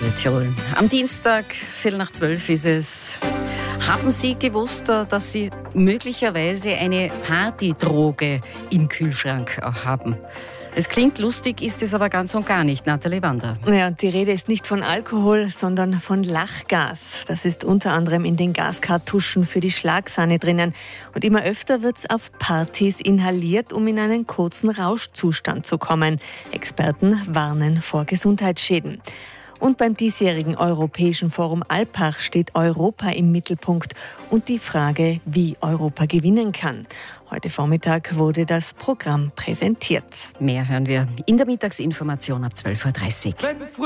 Radio Tirol. Am Dienstag, 11:15 ist es. Haben Sie gewusst, dass Sie möglicherweise eine Partydroge im Kühlschrank haben? Es klingt lustig, ist es aber ganz und gar nicht. Nathalie Wander. Ja, die Rede ist nicht von Alkohol, sondern von Lachgas. Das ist unter anderem in den Gaskartuschen für die Schlagsahne drinnen. Und immer öfter wird es auf Partys inhaliert, um in einen kurzen Rauschzustand zu kommen. Experten warnen vor Gesundheitsschäden. Und beim diesjährigen Europäischen Forum Alpbach steht Europa im Mittelpunkt und die Frage, wie Europa gewinnen kann. Heute Vormittag wurde das Programm präsentiert. Mehr hören wir in der Mittagsinformation ab 12:30 Uhr.